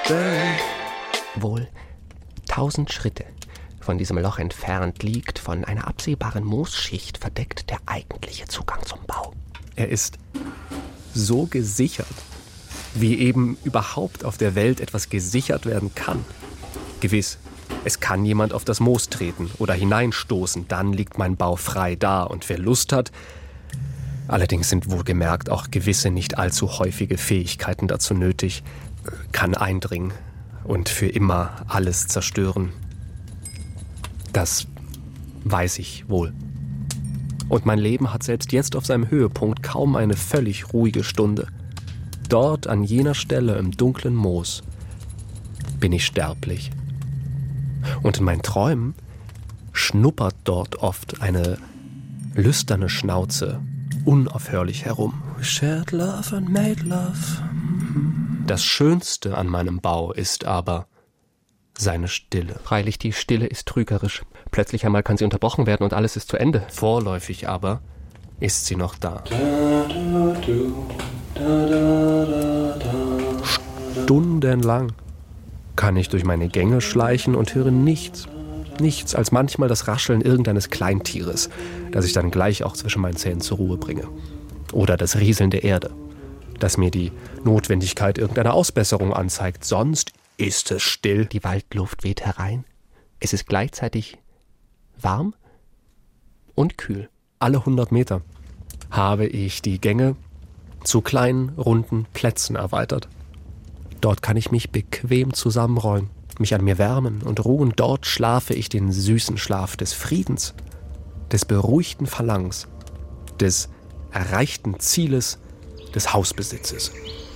stellen. Wohl 1000 Schritte von diesem Loch entfernt liegt, von einer absehbaren Moosschicht verdeckt, der eigentliche Zugang zum Bau. Er ist so gesichert, wie eben überhaupt auf der Welt etwas gesichert werden kann. Gewiss, es kann jemand auf das Moos treten oder hineinstoßen, dann liegt mein Bau frei da und wer Lust hat. Allerdings sind wohlgemerkt auch gewisse nicht allzu häufige Fähigkeiten dazu nötig, kann eindringen und für immer alles zerstören. Das weiß ich wohl. Und mein Leben hat selbst jetzt auf seinem Höhepunkt kaum eine völlig ruhige Stunde. Dort an jener Stelle im dunklen Moos bin ich sterblich. Und in meinen Träumen schnuppert dort oft eine lüsterne Schnauze unaufhörlich herum. We shared love and made love. Das Schönste an meinem Bau ist aber seine Stille. Freilich, die Stille ist trügerisch. Plötzlich einmal kann sie unterbrochen werden und alles ist zu Ende. Vorläufig aber ist sie noch da. Stundenlang kann ich durch meine Gänge schleichen und höre nichts. Nichts als manchmal das Rascheln irgendeines Kleintieres, das ich dann gleich auch zwischen meinen Zähnen zur Ruhe bringe. Oder das Rieseln der Erde, das mir die Notwendigkeit irgendeiner Ausbesserung anzeigt. Sonst ist es still. Die Waldluft weht herein. Es ist gleichzeitig warm und kühl. Alle 100 Meter habe ich die Gänge zu kleinen, runden Plätzen erweitert. Dort kann ich mich bequem zusammenrollen, mich an mir wärmen und ruhen. Dort schlafe ich den süßen Schlaf des Friedens, des beruhigten Verlangens, des erreichten Zieles, des Hausbesitzes.